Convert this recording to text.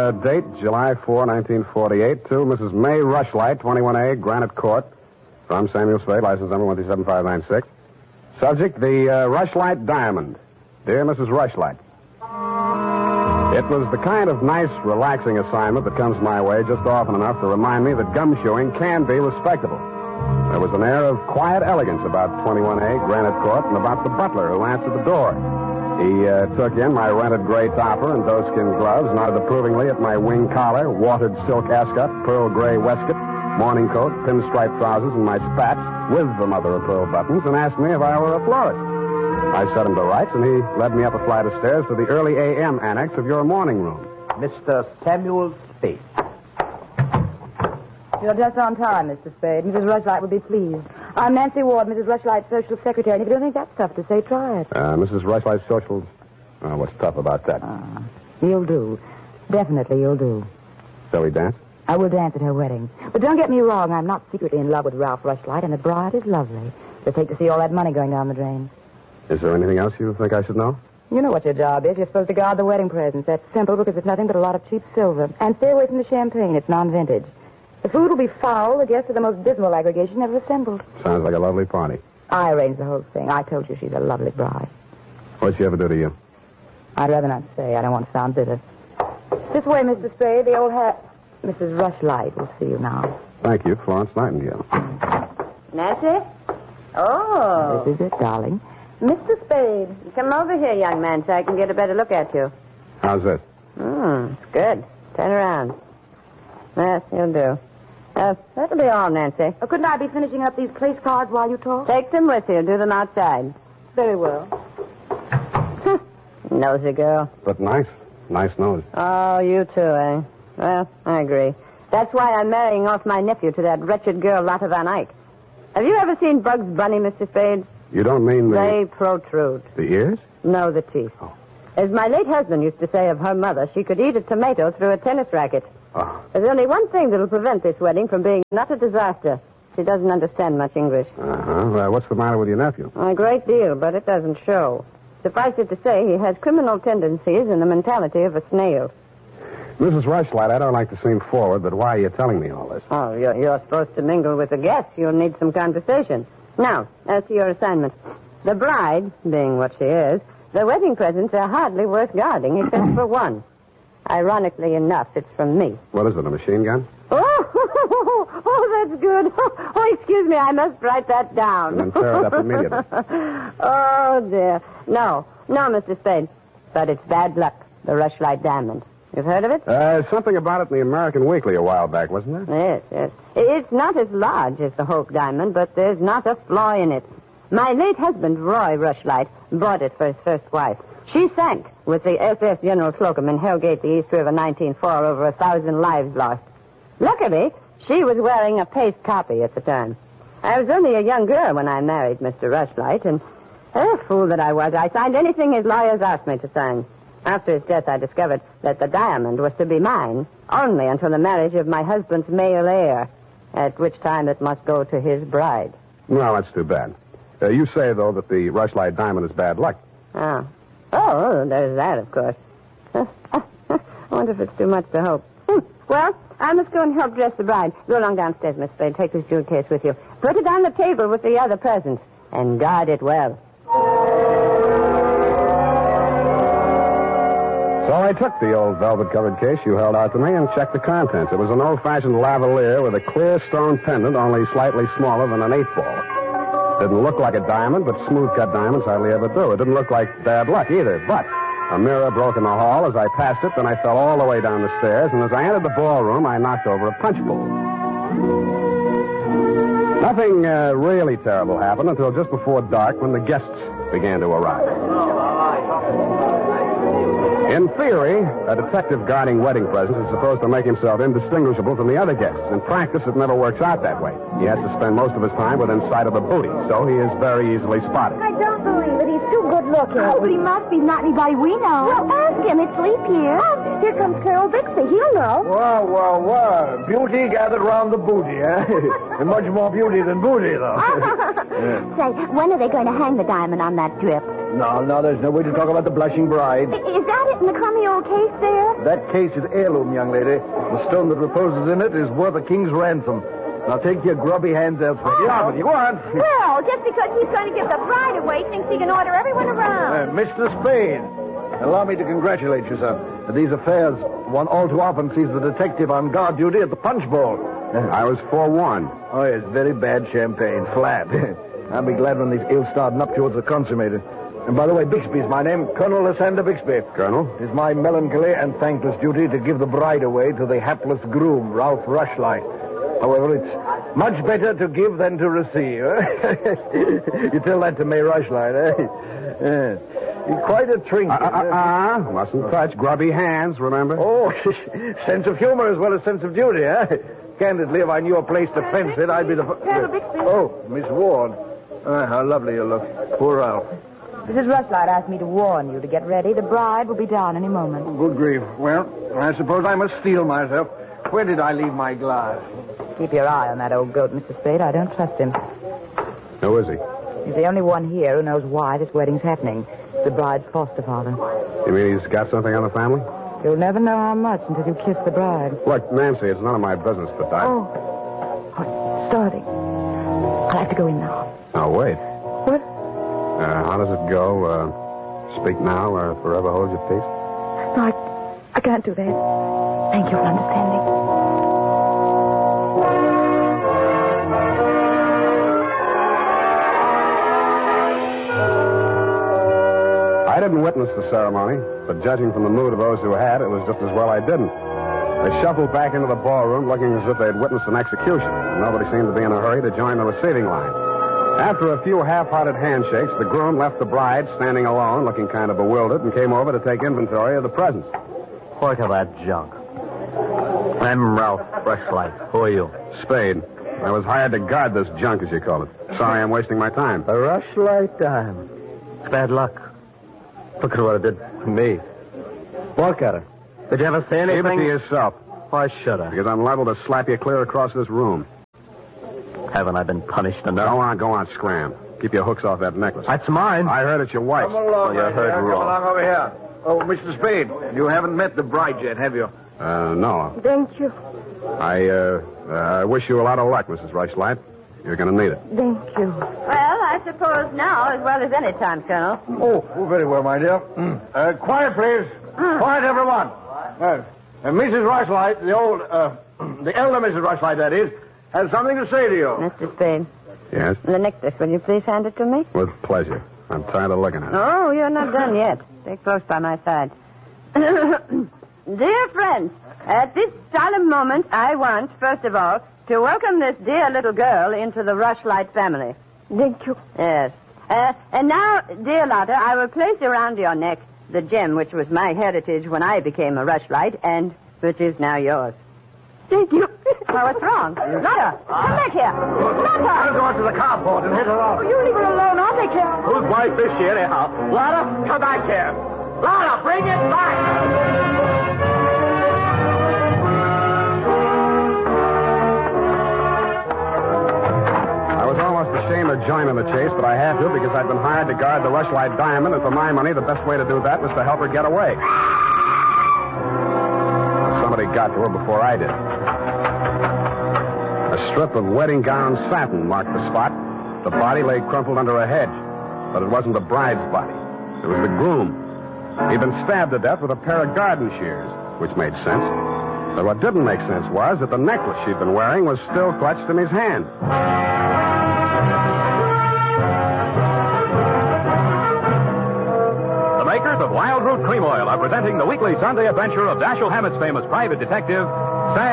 Date, July 4, 1948, to Mrs. May Rushlight, 21A, Granite Court. From Samuel Spade, license number 137596. Subject, the Rushlight Diamond. Dear Mrs. Rushlight, it was the kind of nice, relaxing assignment that comes my way just often enough to remind me that gumshoeing can be respectable. There was an air of quiet elegance about 21A, Granite Court, and about the butler who answered the door. He took in my rented gray topper and doeskin gloves, nodded approvingly at my wing collar, watered silk ascot, pearl gray waistcoat, morning coat, pinstripe trousers, and my spats with the mother of pearl buttons, and asked me if I were a florist. I set him to rights, and he led me up a flight of stairs to the early A.M. annex of your morning room. Mr. Samuel Spade. You're just on time, Mr. Spade. Mrs. Rushlight will be pleased. I'm Nancy Ward, Mrs. Rushlight's social secretary, and if you don't think that's tough to say, try it. Mrs. Rushlight's social... what's tough about that? You'll do. Definitely you'll do. Shall we dance? I will dance at her wedding. But don't get me wrong, I'm not secretly in love with Ralph Rushlight, and the bride is lovely. Just hate to see all that money going down the drain. Is there anything else you think I should know? You know what your job is. You're supposed to guard the wedding presents. That's simple because it's nothing but a lot of cheap silver. And stay away from the champagne. It's non-vintage. The food will be foul. The guests are the most dismal aggregation ever assembled. Sounds like a lovely party. I arranged the whole thing. I told you she's a lovely bride. What'd she ever do to you? I'd rather not say. I don't want to sound bitter. This way, Mr. Spade. The old hat. Mrs. Rushlight will see you now. Thank you, Florence Nightingale. Nancy? Oh. This is it, darling. Mr. Spade. Come over here, young man, so I can get a better look at you. How's this? It's good. Turn around. Yes, you'll do. That'll be all, Nancy. Couldn't I be finishing up these place cards while you talk? Take them with you. Do them outside. Very well. Nosy girl. But nice. Nice nose. Oh, you too, eh? Well, I agree. That's why I'm marrying off my nephew to that wretched girl, Lotta Van Eyck. Have you ever seen Bugs Bunny, Mr. Spade? You don't mean the... They protrude. The ears? No, the teeth. Oh. As my late husband used to say of her mother, she could eat a tomato through a tennis racket. Oh. There's only one thing that'll prevent this wedding from being not a disaster. She doesn't understand much English. Well, what's the matter with your nephew? A great deal, but it doesn't show. Suffice it to say, he has criminal tendencies and the mentality of a snail. Mrs. Rushlight, I don't like to seem forward, but why are you telling me all this? Oh, you're supposed to mingle with the guests. You'll need some conversation. Now, as to your assignment. The bride, being what she is, the wedding presents are hardly worth guarding, except for one. Ironically enough, it's from me. What is it, a machine gun? Oh, that's good. Oh, excuse me, I must write that down. And then tear it up immediately. Oh, dear. No, Mr. Spade. But it's bad luck, the Rushlight Diamond. You've heard of it? Something about it in the American Weekly a while back, wasn't there? Yes. It's not as large as the Hope Diamond, but there's not a flaw in it. My late husband, Roy Rushlight, bought it for his first wife. She sank with the SS General Slocum in Hellgate, the East River, 1904, over 1,000 lives lost. Luckily, she was wearing a paste copy at the time. I was only a young girl when I married Mr. Rushlight, and fool that I was, I signed anything his lawyers asked me to sign. After his death, I discovered that the diamond was to be mine only until the marriage of my husband's male heir, at which time it must go to his bride. Well, that's too bad. You say, though, that the Rushlight Diamond is bad luck. Oh, there's that, of course. I wonder if it's too much to hope. Well, I must go and help dress the bride. Go along downstairs, Miss Spade. Take this jewel case with you. Put it on the table with the other presents, and guard it well. So I took the old velvet-covered case you held out to me and checked the contents. It was an old-fashioned lavalier with a clear stone pendant only slightly smaller than an 8-ball. Didn't look like a diamond, but smooth-cut diamonds hardly ever do. It didn't look like bad luck either, but a mirror broke in the hall as I passed it, then I fell all the way down the stairs, and as I entered the ballroom, I knocked over a punch bowl. Nothing really terrible happened until just before dark when the guests began to arrive. In theory, a detective guarding wedding presents is supposed to make himself indistinguishable from the other guests. In practice, it never works out that way. He has to spend most of his time within sight of the booty, so he is very easily spotted. I don't believe it. He's too good good looking. Oh, but he must be not anybody we know. Well, ask him. It's Leap Year. Oh, here comes Colonel Bixby. He'll know. Well. Beauty gathered round the booty, eh? And much more beauty than booty, though. Say, when are they going to hang the diamond on that drip? No, there's no way to talk about the blushing bride. Is that it in the crummy old case there? That case is heirloom, young lady. The stone that reposes in it is worth a king's ransom. Now take your grubby hands elsewhere. Oh. Yeah, but you want. Well, just because he's going to give the bride away thinks he can order everyone around. Mr. Spade, allow me to congratulate you, sir. These affairs, one all too often sees the detective on guard duty at the punch bowl. I was forewarned. Oh, yes, very bad champagne, flat. I'll be glad when these ill-starred nuptials are consummated. And by the way, Bixby's my name, Colonel Lysander Bixby. Colonel? It is my melancholy and thankless duty to give the bride away to the hapless groom, Ralph Rushlight. However, it's much better to give than to receive. You tell that to May Rushlight, eh? He's quite a trinket. Mustn't touch. Grubby hands, remember? Oh, sense of humor as well as sense of duty, eh? Candidly, if I knew a place to fence it, I'd be the... Colonel Bixby. Oh, Miss Ward. How lovely you look. Poor Ralph. Mrs. Rushlight asked me to warn you to get ready. The bride will be down any moment. Good grief. Well, I suppose I must steel myself. Where did I leave my glass? Keep your eye on that old goat, Mr. Spade. I don't trust him. Who is he? He's the only one here who knows why this wedding's happening. The bride's foster father. You mean he's got something on the family? You'll never know how much until you kiss the bride. Look, Nancy, it's none of my business, but Oh, it's starting. I'll have to go in now. Now, wait. What? How does it go? Speak now or forever hold your peace? No, I can't do that. Thank you for understanding. I didn't witness the ceremony, but judging from the mood of those who had, it was just as well I didn't. They shuffled back into the ballroom looking as if they'd witnessed an execution. Nobody seemed to be in a hurry to join the receiving line. After a few half-hearted handshakes, the groom left the bride standing alone, looking kind of bewildered, and came over to take inventory of the presents. Look at that junk. I'm Ralph Rushlight. Who are you? Spade. I was hired to guard this junk, as you call it. Sorry I'm wasting my time. A Rushlight diamond. It's bad luck. Look at what it did to me. Look at her. Did you ever say anything? Keep it to yourself. Why should I? Because I'm liable to slap you clear across this room. Haven't I been punished enough? Go on, scram. Keep your hooks off that necklace. That's mine. I heard it's your wife's. Come along, you heard Come wrong. along over here. Oh, Mr. Spade, you haven't met the bride yet, have you? No. Thank you. I wish you a lot of luck, Mrs. Rushlight. You're going to need it. Thank you. Well, I suppose now as well as any time, Colonel. Oh, very well, my dear. Quiet, please. Quiet, everyone. Mrs. Rushlight, the elder Mrs. Rushlight, that is, has something to say to you. Mr. Spade, Yes? the necklace, will you please hand it to me? With pleasure. I'm tired of looking at it. Oh, you're not done yet. Stay close by my side. Dear friends, at this solemn moment, I want, first of all, to welcome this dear little girl into the Rushlight family. Thank you. Yes. And now, dear Lotta, I will place around your neck the gem which was my heritage when I became a Rushlight and which is now yours. Thank you. Well, what's wrong? Lotta, come back here. Lotta! I'll go out to the carport and hit her off. You leave her alone. I'll take care of her. Whose wife is she, anyhow? Lotta, come back here. Lotta, bring it back. I was almost ashamed of joining the chase, but I had to because I'd been hired to guard the Rushlight diamond, and for my money, the best way to do that was to help her get away. Somebody got to her before I did. A strip of wedding gown satin marked the spot. The body lay crumpled under a hedge, but it wasn't the bride's body. It was the groom. He'd been stabbed to death with a pair of garden shears, which made sense. But what didn't make sense was that the necklace she'd been wearing was still clutched in his hand. The makers of Wild Root Cream Oil are presenting the weekly Sunday adventure of Dashiell Hammett's famous private detective, Sam